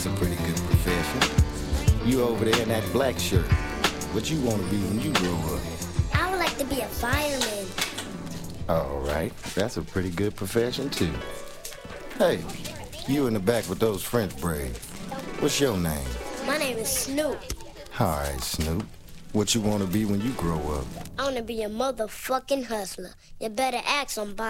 It's a pretty good profession. You over there in that black shirt. What you want to be when you grow up? I would like to be a fireman. All right, that's a pretty good profession too. Hey, you in the back with those French braids. What's your name? My name is Snoop. All right, Snoop. What you want to be when you grow up? I want to be a motherfucking hustler. You better ask somebody.